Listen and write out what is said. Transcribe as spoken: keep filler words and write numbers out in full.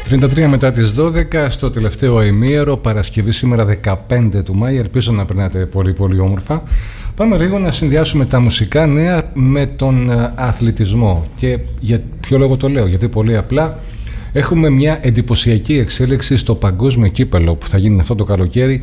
τριάντα τρία μετά τις δώδεκα στο τελευταίο ημίωρο, Παρασκευή σήμερα δεκαπέντε του Μάη. Ελπίζω να περνάτε πολύ πολύ όμορφα. Πάμε λίγο να συνδυάσουμε τα μουσικά νέα με τον αθλητισμό. Και για ποιο λόγο το λέω? Γιατί πολύ απλά έχουμε μια εντυπωσιακή εξέλιξη στο παγκόσμιο κύπελο που θα γίνει αυτό το καλοκαίρι